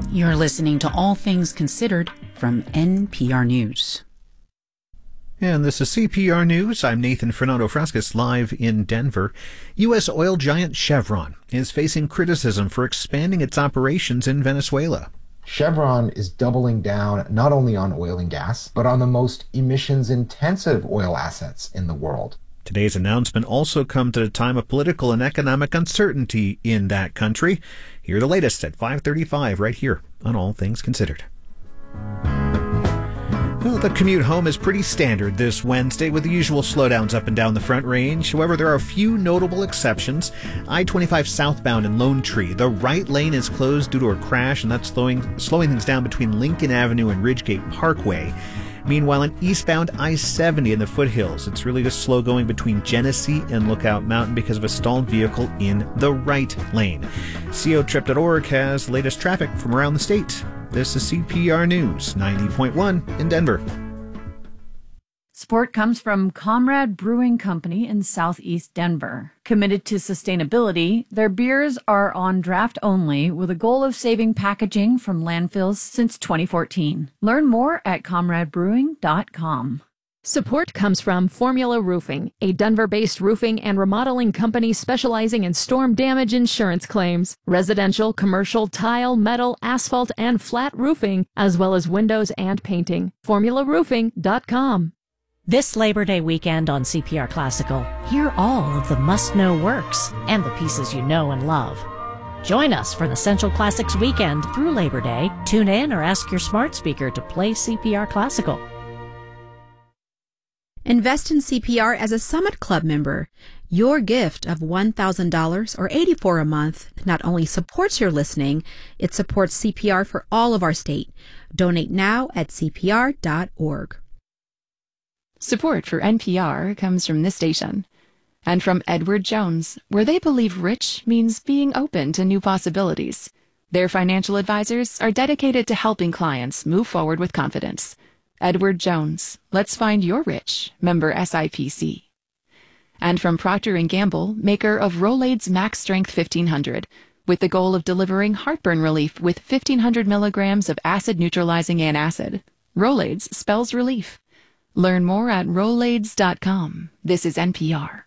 You're listening to All Things Considered from NPR News. And this is CPR News. I'm Nathan Fernando Frascas, live in Denver. U.S. oil giant Chevron is facing criticism for expanding its operations in Venezuela. Chevron is doubling down not only on oil and gas, but on the most emissions-intensive oil assets in the world. Today's announcement also comes at a time of political and economic uncertainty in that country. Hear the latest at 5:35 right here on All Things Considered. Well, the commute home is pretty standard this Wednesday with the usual slowdowns up and down the Front Range. However, there are a few notable exceptions. I-25 southbound in Lone Tree. The right lane is closed due to a crash, and that's slowing things down between Lincoln Avenue and Ridgegate Parkway. Meanwhile, on eastbound I-70 in the foothills, it's really just slow going between Genesee and Lookout Mountain because of a stalled vehicle in the right lane. COTrip.org has the latest traffic from around the state. This is CPR News, 90.1 in Denver. Support comes from Comrade Brewing Company in southeast Denver. Committed to sustainability, their beers are on draft only with a goal of saving packaging from landfills since 2014. Learn more at comradebrewing.com. Support comes from Formula Roofing, a Denver-based roofing and remodeling company specializing in storm damage insurance claims, residential, commercial, tile, metal, asphalt, and flat roofing, as well as windows and painting. FormulaRoofing.com. This Labor Day weekend on CPR Classical, hear all of the must-know works and the pieces you know and love. Join us for the Central Classics weekend through Labor Day. Tune in or ask your smart speaker to play CPR Classical. Invest in CPR as a Summit Club member. Your gift of $1,000 or $84 a month not only supports your listening, it supports CPR for all of our state. Donate now at cpr.org. Support for NPR comes from this station and from Edward Jones, where they believe rich means being open to new possibilities. Their financial advisors are dedicated to helping clients move forward with confidence. Edward Jones, let's find your rich, member SIPC. And from Procter & Gamble, maker of Rolaids Max Strength 1500, with the goal of delivering heartburn relief with 1,500 milligrams of acid-neutralizing antacid. Rolaids spells relief. Learn more at Rolaids.com. This is NPR.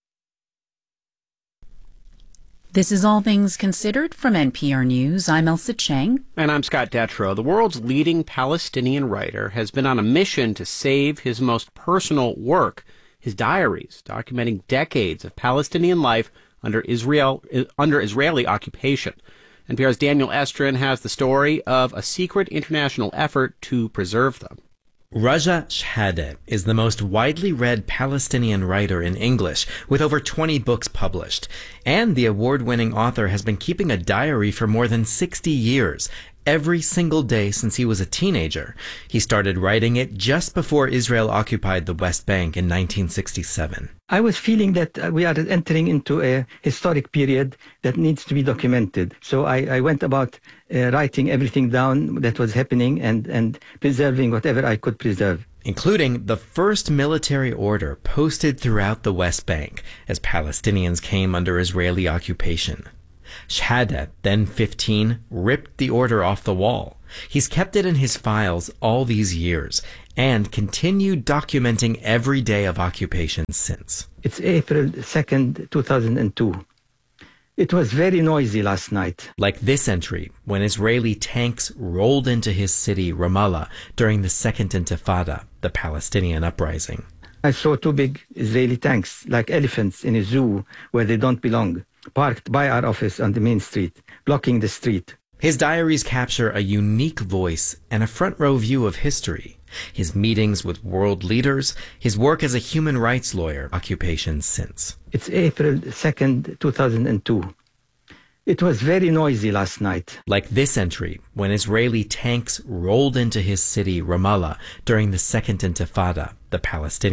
This is All Things Considered from NPR News. I'm Elsa Chang. And I'm Scott Detrow. The world's leading Palestinian writer has been on a mission to save his most personal work, his diaries, documenting decades of Palestinian life under Israeli occupation. NPR's Daniel Estrin has the story of a secret international effort to preserve them. Raja Shehadeh is the most widely read Palestinian writer in English, with over 20 books published. And the award-winning author has been keeping a diary for more than 60 years, every single day since he was a teenager. He started writing it just before Israel occupied the West Bank in 1967. I was feeling that we are entering into a historic period that needs to be documented. So I went about writing everything down that was happening and preserving whatever I could preserve, including the first military order posted throughout the West Bank as Palestinians came under Israeli occupation. Shehadeh, then 15, ripped the order off the wall. He's kept it in his files all these years and continued documenting every day of occupation since. It's April 2nd, 2002. It was very noisy last night. Like this entry, when Israeli tanks rolled into his city, Ramallah, during the Second Intifada, the Palestinian uprising. I saw two big Israeli tanks, like elephants in a zoo where they don't belong, parked by our office on the main street, blocking the street. His diaries capture a unique voice and a front-row view of history. His meetings with world leaders, his work as a human rights lawyer, occupation since. It's April 2nd, 2002. It was very noisy last night. Like this entry, when Israeli tanks rolled into his city, Ramallah, during the Second Intifada, the Palestinian